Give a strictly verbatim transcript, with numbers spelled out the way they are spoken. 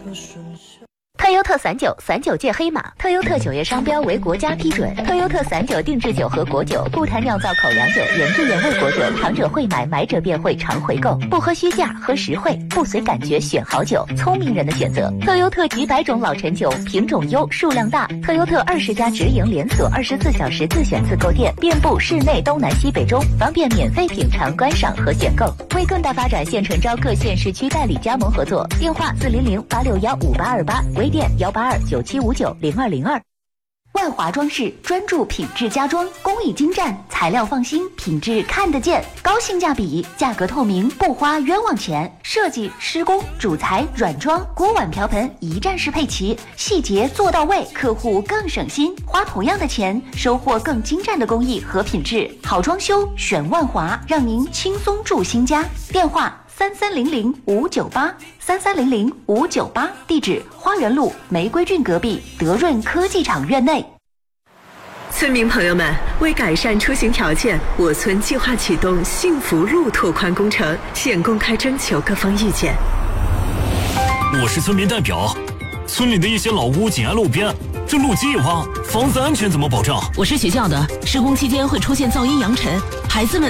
特优特散酒，散酒界黑马。特优特酒业商标为国家批准。特优特散酒定制酒和果酒，不谈酿造口粮酒、原汁原味果酒，尝者会买，买者便会常回购。不喝虚价，喝实惠，不随感觉选好酒，聪明人的选择。特优特几百种老陈酒，品种优，数量大。特优特二十家直营连锁，二十四小时自选自购店，遍布市内东南西北中，方便免费品尝、观赏和选购。为更大发展，现诚招各县市区代理加盟合作，电话四零零八六幺五八二八，微店幺八二九七五九零二零二。万华装饰专注品质家装，工艺精湛，材料放心，品质看得见，高性价比，价格透明，不花冤枉钱。设计、施工、主材、软装、锅碗瓢盆一站式配齐，细节做到位，客户更省心。花同样的钱，收获更精湛的工艺和品质。好装修选万华，让您轻松住新家。电话三三零零五九八三三零零五九八，地址花园路玫瑰郡隔壁德润科技厂院内。 村民朋友们，为改善出行条件，我村计划启动幸福路拓宽工程，现公开征求各方意见。 我是村民代表，村里的一些老屋紧挨路边，这路基一挖，房子安全怎么保障？ 我是学校的，施工期间会出现噪音扬尘，孩子们